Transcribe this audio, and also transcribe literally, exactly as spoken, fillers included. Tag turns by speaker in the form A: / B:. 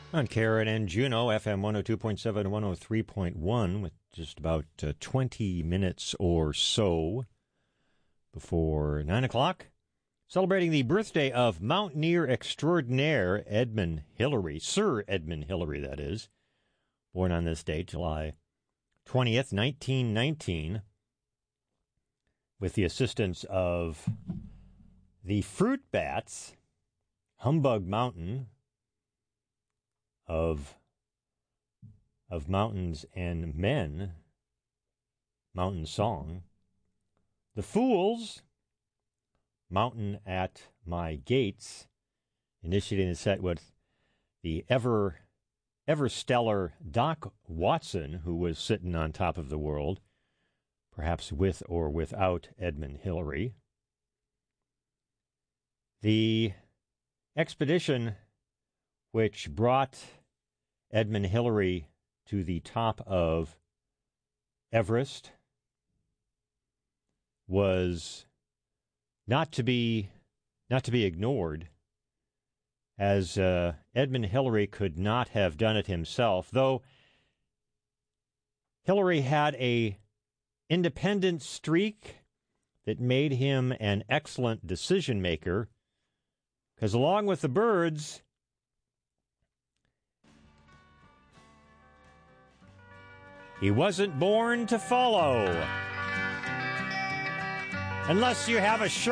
A: On Karen and Juno, F M one oh two point seven, one oh three point one, with just about uh, twenty minutes or so before nine o'clock. Celebrating the birthday of mountaineer extraordinaire Edmund Hillary, Sir Edmund Hillary, that is. Born on this date, July twentieth, nineteen nineteen, with the assistance of the fruit bats, Humbug Mountain, of of Mountains and Men, Mountain Song, the Fools, Mountain at My Gates, initiating the set with the ever ever stellar Doc Watson, who was sitting on top of the world, perhaps with or without Edmund Hillary. The expedition which brought Edmund Hillary to the top of Everest was not to be not to be ignored, as uh, Edmund Hillary could not have done it himself, though Hillary had a independent streak that made him an excellent decision maker, because along with the birds, he wasn't born to follow. Unless you have a shirt.